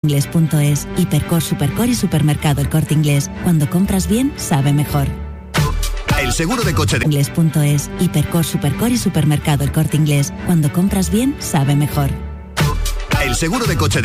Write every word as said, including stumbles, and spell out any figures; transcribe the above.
Inglés.es. Hipercor, Supercor y Supermercado El Corte Inglés. Cuando compras bien, sabe mejor. El seguro de coche de Inglés.es. Hipercor, Supercor y Supermercado El Corte Inglés. Cuando compras bien, sabe mejor. El seguro de coche